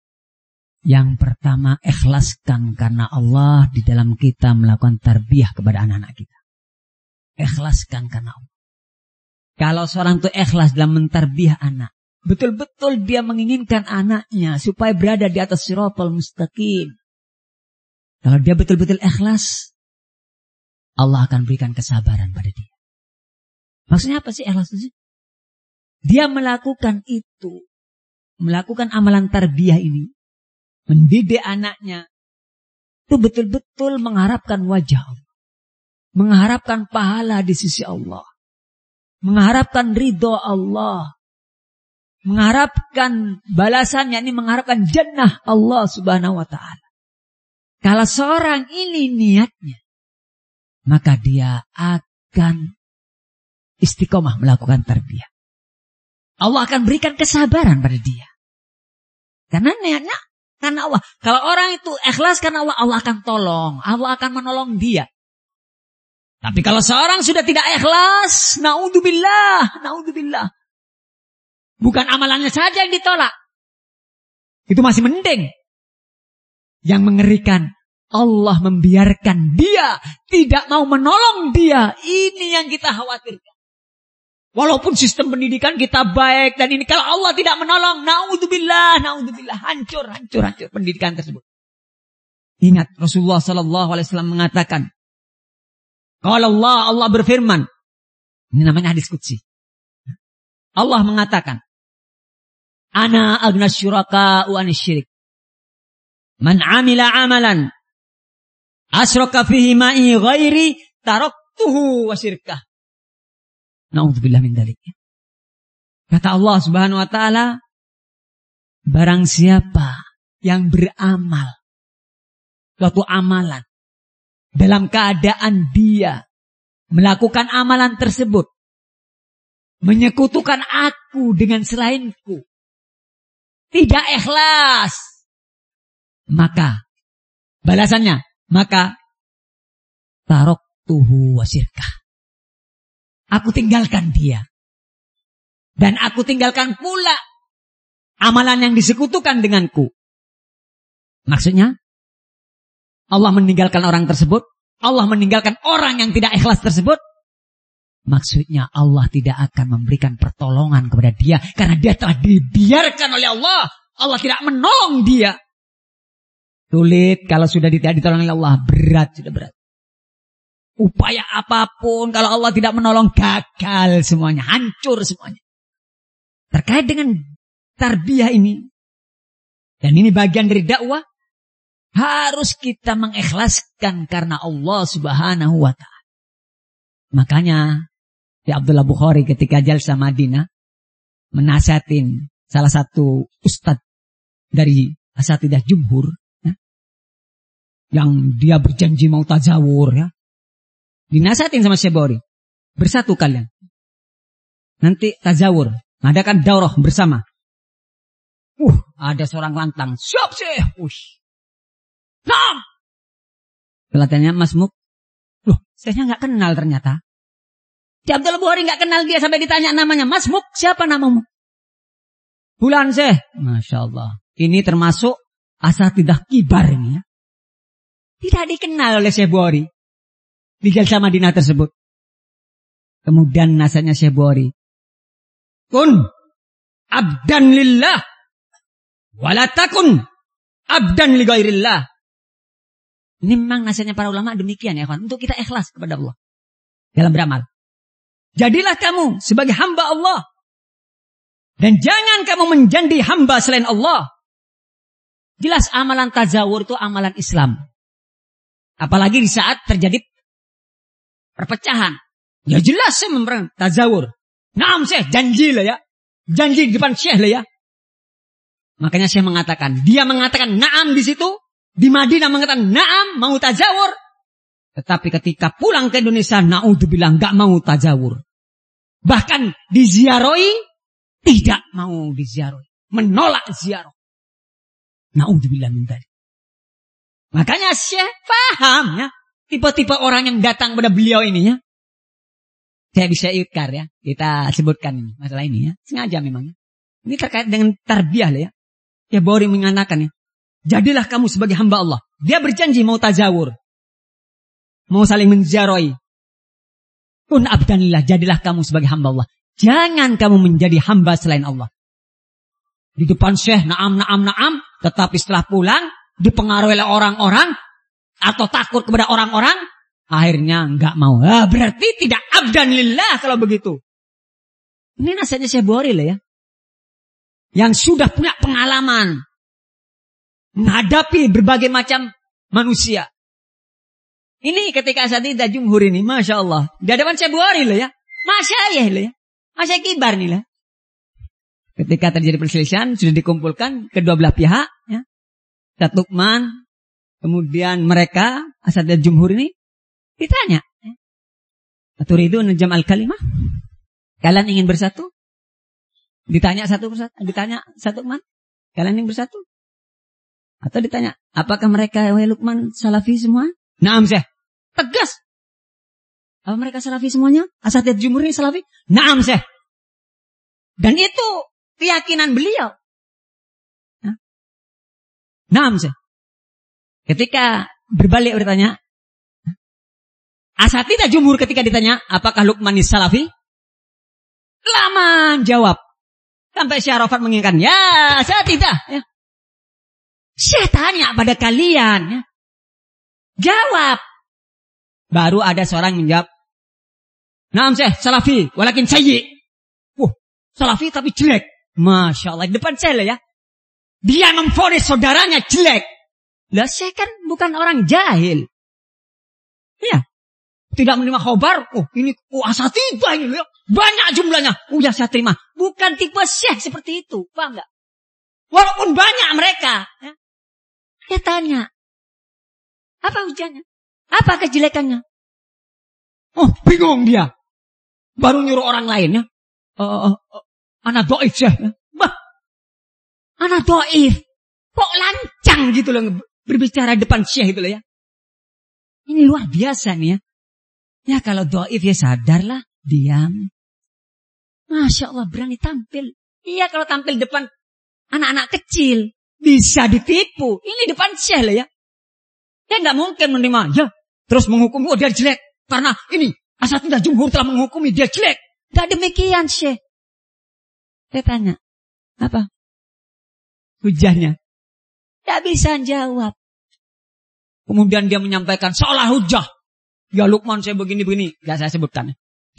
Yang pertama, ikhlaskan karena Allah di dalam kita melakukan tarbiyah kepada anak-anak kita. Ikhlaskan karena Allah. Kalau seorang itu ikhlas dalam mentarbiyah anak, betul-betul dia menginginkan anaknya supaya berada di atas siratal mustaqim. Kalau dia betul-betul ikhlas, Allah akan berikan kesabaran pada dia. Maksudnya apa sih ikhlas itu? Dia melakukan itu, melakukan amalan tarbiyah ini, mendidik anaknya, itu betul-betul mengharapkan wajah Allah, mengharapkan pahala di sisi Allah, mengharapkan ridho Allah, mengharapkan balasannya, ini mengharapkan jannah Allah subhanahu wa ta'ala. Kalau seorang ini niatnya, maka dia akan istiqomah melakukan tarbiyah. Allah akan berikan kesabaran pada dia. Karena niatnya karena Allah. Kalau orang itu ikhlas karena Allah, Allah akan tolong. Allah akan menolong dia. Tapi kalau seorang sudah tidak ikhlas, naudzubillah, naudzubillah. Bukan amalannya saja yang ditolak. Itu masih mending. Yang mengerikan, Allah membiarkan dia tidak mau menolong dia. Ini yang kita khawatirkan. Walaupun sistem pendidikan kita baik dan ini, kalau Allah tidak menolong, naudzubillah, naudzubillah, hancur pendidikan tersebut. Ingat Rasulullah SAW mengatakan, kalau Allah berfirman, ini namanya hadis qudsi. Allah mengatakan, Ana agnas syuraka wa anis syirik. Man amila amalan asyraka fihi ma'i ghairi taraktuhu wa syirkah. Na'udzubillah min dzalik. Kata Allah Subhanahu wa taala, barang siapa yang beramal suatu amalan dalam keadaan dia melakukan amalan tersebut menyekutukan aku dengan selainku, tidak ikhlas, maka balasannya, maka taraktuhu wa syirkah. Aku tinggalkan dia. Dan aku tinggalkan pula amalan yang disekutukan denganku. Maksudnya, Allah meninggalkan orang tersebut. Allah meninggalkan orang yang tidak ikhlas tersebut. Maksudnya Allah tidak akan memberikan pertolongan kepada dia. Karena dia telah dibiarkan oleh Allah. Allah tidak menolong dia. Sulit kalau sudah tidak ditolong oleh Allah. Berat, sudah berat. Upaya apapun, kalau Allah tidak menolong, gagal semuanya, hancur semuanya. Terkait dengan tarbiyah ini, dan ini bagian dari dakwah, harus kita mengikhlaskan karena Allah Subhanahu wa ta'ala. Makanya, di Abdullah Bukhari ketika jalsa Madinah, menasihatin salah satu ustadz dari asatidah jumhur, ya, yang dia berjanji mau tazawur, ya. Dinasihatin sama Syekh Bukhari. Bersatu kalian. Nanti tazawur. Adakan daurah bersama. Ada seorang lantang. Siap Syekh. Nam. Kelihatannya Mas Muk. Loh, Syekhnya gak kenal ternyata. Si Abdullah Bukhari gak kenal dia sampai ditanya namanya. Mas Muk, siapa namamu? Bulan Syekh. Masya Allah. Ini termasuk asatidah kibar ini ya. Tidak dikenal oleh Syekh Bukhari di jalsa Madinah tersebut. Kemudian nasihatnya Syekh Bukhari, kun abdan lillah wala takun abdan li ghairillah. Ini memang nasihatnya para ulama demikian ya kawan, untuk kita ikhlas kepada Allah dalam beramal. Jadilah kamu sebagai hamba Allah dan jangan kamu menjadi hamba selain Allah. Jelas amalan tazawur itu amalan Islam. Apalagi di saat terjadi perpecahan. Ya jelas saya memberi tazawur. Naam Syekh, janji lah ya. Janji di depan Syekh lah ya. Makanya Syekh mengatakan, dia mengatakan naam di situ. Di Madinah mengatakan naam, mau tazawur. Tetapi ketika pulang ke Indonesia, naudzubillah, nggak mau tajawur. Bahkan diziarahi, tidak mau diziarahi. Menolak ziarah. Naudzubillah min dzalik. Makanya Syekh paham ya. Tipe-tipe orang yang datang pada beliau ini ya. Saya bisa ikrar ya. Kita sebutkan ini, masalah ini ya. Sengaja memang ya. Ini terkait dengan tarbiyah ya. Ya Bori mengatakan ya. Jadilah kamu sebagai hamba Allah. Dia berjanji mau tajawur. Mau saling menziarahi. Kun abdanillah, jadilah kamu sebagai hamba Allah. Jangan kamu menjadi hamba selain Allah. Di depan Syekh, naam. Tetapi setelah pulang, dipengaruhi oleh orang-orang, atau takut kepada orang-orang, akhirnya enggak mau. Berarti tidak abdanillah kalau begitu. Ini nasihatnya Syekh Bukhari lah ya. Yang sudah punya pengalaman menghadapi berbagai macam manusia. Ini ketika Asatidzah Jumhur ini, Masya Allah. Di hadapan Syekh Bukhari loh ya. Masyayikh loh ya. Masyayikh kibar nih lah. Ketika terjadi perselisihan, sudah dikumpulkan kedua belah pihak. Ya. Ustaz Lukman, kemudian mereka, Asatidzah Jumhur ini, ditanya. Aturidu najam al-kalimah? Kalian ingin bersatu? Ditanya satu persatu. Ditanya satu Lukman, kalian ingin bersatu? Atau ditanya, apakah mereka, wahai Lukman, salafi semua? Naam Syekh. Tegas. Apa mereka salafi semuanya? Asatidzah Jumhur ini salafi? Naam Syekh. Dan itu keyakinan beliau. Naam Syekh. Ketika berbalik bertanya, Asatidzah Jumhur ketika ditanya, apakah Lukman ini salafi? Lama jawab. Sampai Syekh Arafat mengingatkan, ya Asatidzah. Ya. Syekh tanya pada kalian. Ya. Jawab. Baru ada seorang menjawab. Naam Syekh, salafi, walakin sayyi. Salafi tapi jelek. Masya Allah, di depan saya ya. Dia memvonis saudaranya jelek. Lah Syekh kan bukan orang jahil. Ya. Tidak menerima khobar. Ini Asatidzah ini ya. Banyak jumlahnya. Ya saya terima. Bukan tipe Syekh seperti itu. Paham enggak? Walaupun banyak mereka. Ya. Dia tanya. Apa hujannya? Apa kejelekannya? Bingung dia. Baru nyuruh orang lain ya. Anak do'if ya. Bah. Anak do'if. Kok lancang gitu loh. Berbicara depan Syekh gitu loh ya. Ini luar biasa nih ya. Ya kalau do'if ya sadarlah. Diam. Masya Allah berani tampil. Iya kalau tampil depan anak-anak kecil. Bisa ditipu. Ini depan Syekh lah ya. Dia nggak mungkin menerima, ya, terus menghukumi, dia jelek. Karena ini, Asatidzah Jumhur telah menghukumi, dia jelek. Gak demikian, Syekh. Saya tanya, apa? Hujahnya. Gak bisa jawab. Kemudian dia menyampaikan, seolah hujah. Ya Lukman saya begini-begini. Gak saya sebutkan.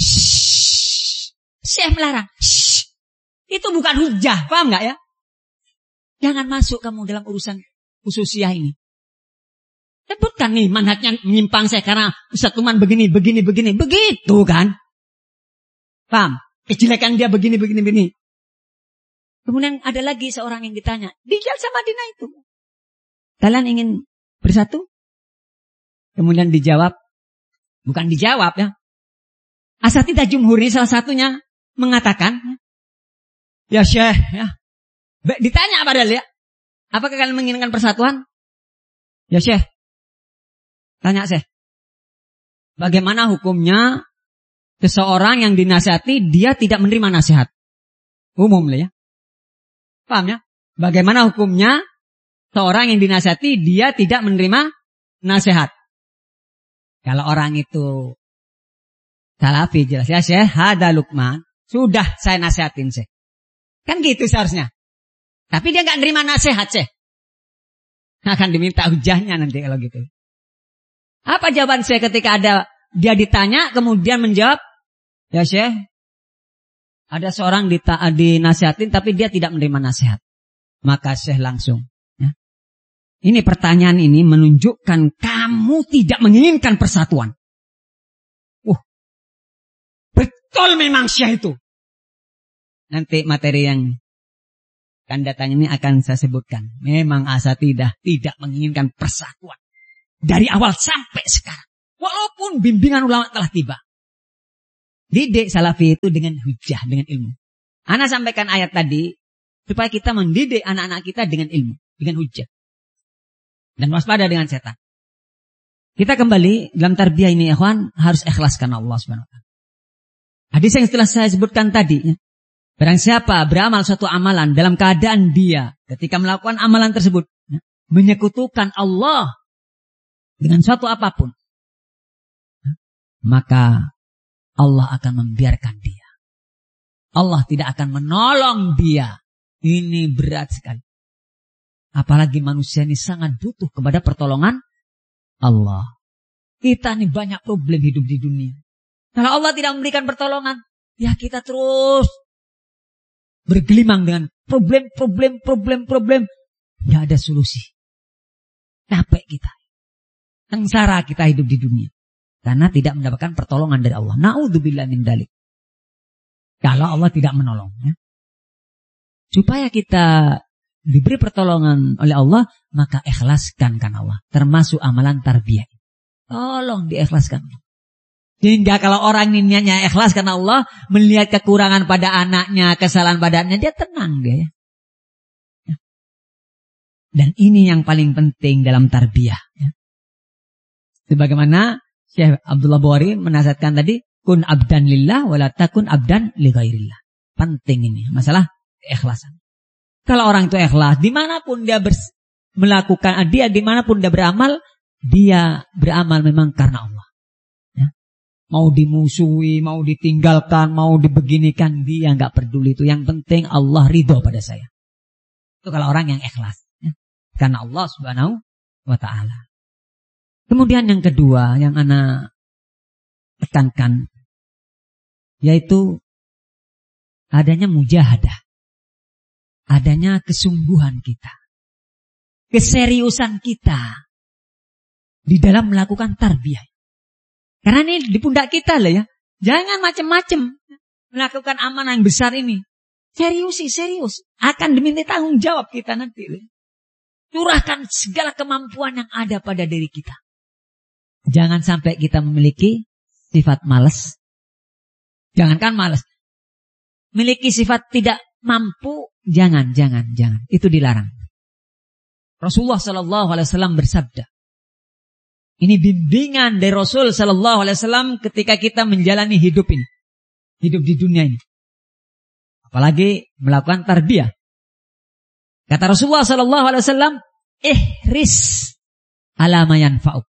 Syekh melarang. Itu bukan hujah, paham gak ya? Jangan masuk kamu dalam urusan khususiyah ini. Sebutkan nih manhajnya menyimpang saya karena Ustaz Lukman begini. Begitu kan? Paham? Kejelekan dia begini. Kemudian ada lagi seorang yang ditanya. Di Jalsah Madinah itu. Kalian ingin bersatu? Kemudian dijawab. Bukan dijawab ya. Asatidzah Jumhur ini salah satunya mengatakan. Ya Syekh. Ya. Ditanya padahal ya. Apakah kalian menginginkan persatuan? Ya Syekh. Tanya Syekh, bagaimana hukumnya seseorang yang dinasihati dia tidak menerima nasihat? Umum lah ya. Paham ya? Bagaimana hukumnya seorang yang dinasihati dia tidak menerima nasihat? Kalau orang itu salafi jelas ya Syekh, hada Lukman, sudah saya nasihatin Syekh. Kan gitu seharusnya. Tapi dia nggak menerima nasihat Syekh. Akan diminta hujahnya nanti kalau gitu. Apa jawaban Syekh ketika dia ditanya kemudian menjawab, ya Syekh, ada seorang dinasihatin tapi dia tidak menerima nasihat. Maka Syekh langsung. Ya. Ini pertanyaan ini menunjukkan kamu tidak menginginkan persatuan. Betul memang Syekh itu. Nanti materi yang akan datang ini akan saya sebutkan. Memang Asatidzah tidak menginginkan persatuan. Dari awal sampai sekarang. Walaupun bimbingan ulama telah tiba. Didik salafi itu dengan hujah, dengan ilmu. Ana sampaikan ayat tadi supaya kita mendidik anak-anak kita dengan ilmu, dengan hujah. Dan waspada dengan setan. Kita kembali dalam tarbiyah ini, ikhwan, harus ikhlas karena Allah Subhanahu wa taala. Hadis yang setelah saya sebutkan tadi, barang siapa beramal suatu amalan dalam keadaan dia ketika melakukan amalan tersebut menyekutukan Allah dengan suatu apapun, maka Allah akan membiarkan dia. Allah tidak akan menolong dia. Ini berat sekali. Apalagi manusia ini sangat butuh kepada pertolongan Allah. Kita ini banyak problem hidup di dunia. Kalau Allah tidak memberikan pertolongan, ya kita terus bergelimang dengan problem. Tidak ada solusi. Capek kita. Sengsara kita hidup di dunia. Karena tidak mendapatkan pertolongan dari Allah. Na'udzubillah min dzalik. Kalau Allah tidak menolong. Ya. Supaya kita diberi pertolongan oleh Allah, maka ikhlaskan kan Allah. Termasuk amalan tarbiyah. Tolong diikhlaskan. Sehingga kalau orang ini niatnya ikhlas karena Allah, melihat kekurangan pada anaknya, kesalahan pada anaknya, dia tenang dia. Ya. Dan ini yang paling penting dalam tarbiyah. Ya. Sebagaimana Syekh Abdullah Bukhari menasihatkan tadi, kun abdan lillah wala takun abdan li ghairillah. Penting ini, masalah keikhlasan. Kalau orang itu ikhlas, dimanapun dia melakukan, dimanapun dia beramal memang karena Allah. Ya. Mau dimusuhi, mau ditinggalkan, mau dibeginikan, dia nggak peduli itu. Yang penting Allah ridho pada saya. Itu kalau orang yang ikhlas. Ya. Karena Allah Subhanahu wa ta'ala. Kemudian yang kedua yang ana tekankan, yaitu adanya mujahadah. Adanya kesungguhan kita. Keseriusan kita di dalam melakukan tarbiyah. Karena ini di pundak kita lah ya. Jangan macam-macam melakukan amanah yang besar ini. Serius. Akan diminta tanggung jawab kita nanti. Curahkan segala kemampuan yang ada pada diri kita. Jangan sampai kita memiliki sifat malas. Jangankan malas. Memiliki sifat tidak mampu. Jangan. Itu dilarang. Rasulullah SAW bersabda. Ini bimbingan dari Rasul SAW ketika kita menjalani hidup ini. Hidup di dunia ini. Apalagi melakukan tarbiyah. Kata Rasulullah SAW, ihris ala ma yanfa'uk.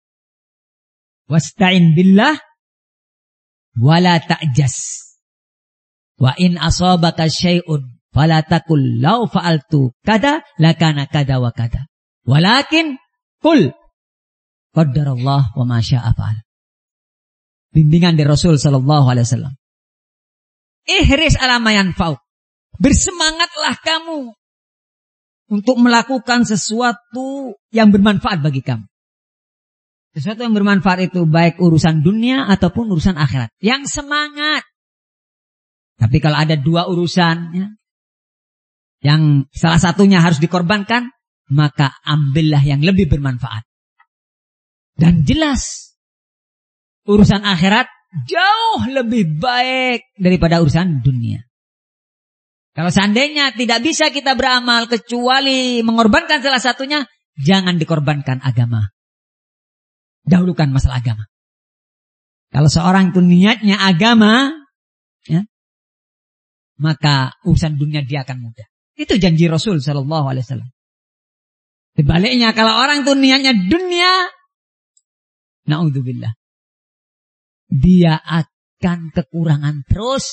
Wasta'in billah wala ta'jas. Wa in asabaka syai'un fala taqul law fa'altu kada lakana kada wa kada. Walakin qul qaddarallah wa ma syaa fa'al. Bimbingan dari Rasul sallallahu alaihi wasallam. Ihris ala ma yanfa'uk. Bersemangatlah kamu untuk melakukan sesuatu yang bermanfaat bagi kamu. Sesuatu yang bermanfaat itu baik urusan dunia ataupun urusan akhirat. Yang semangat. Tapi kalau ada dua urusan, ya, yang salah satunya harus dikorbankan, maka ambillah yang lebih bermanfaat. Dan jelas, urusan akhirat jauh lebih baik daripada urusan dunia. Kalau seandainya tidak bisa kita beramal kecuali mengorbankan salah satunya, jangan dikorbankan agama. Dahulukan masalah agama. Kalau seorang itu niatnya agama, ya, maka urusan dunia dia akan mudah. Itu janji Rasul sallallahu alaihi wasallam. Sebaliknya kalau orang itu niatnya dunia, naudzubillah, dia akan kekurangan terus.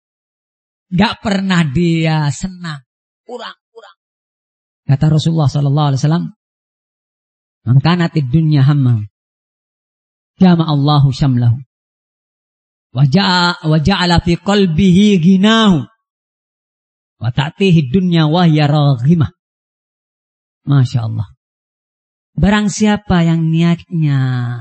Gak pernah dia senang, kurang. Kata Rasulullah sallallahu alaihi wasallam, "Man kanatid dunya hamma, jama Allahu syamlahu. Wa ja'ala fi qalbihi ghinahu. Wa ta'tihi dunya wa hiya raghimah." Masya Allah. Barang siapa yang niatnya,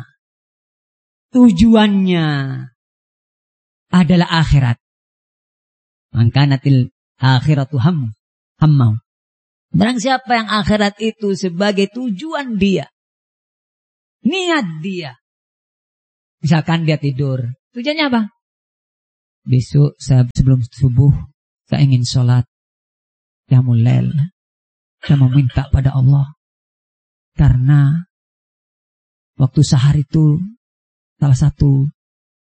tujuannya adalah akhirat, maka natil akhiratu hammau. Barang siapa yang akhirat itu sebagai tujuan dia, niat dia, Misalkan dia tidur. Tujuannya apa? Besok sebelum subuh saya ingin sholat qiyamul lail. Saya meminta pada Allah. Karena waktu sahar itu salah satu